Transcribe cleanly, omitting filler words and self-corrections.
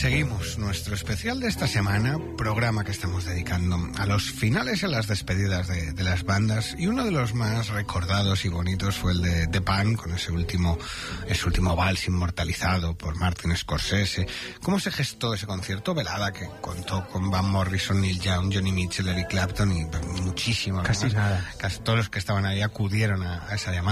Seguimos nuestro especial de esta semana, programa que estamos dedicando a los finales y a las despedidas de las bandas, y uno de los más recordados y bonitos fue el de The Pan, con ese último vals inmortalizado por Martin Scorsese. ¿Cómo se gestó ese concierto velada que contó con Van Morrison, Neil Young, Johnny Mitchell, Eric Clapton y muchísimo? Casi más. Nada. Casi todos los que estaban ahí acudieron a esa llamada.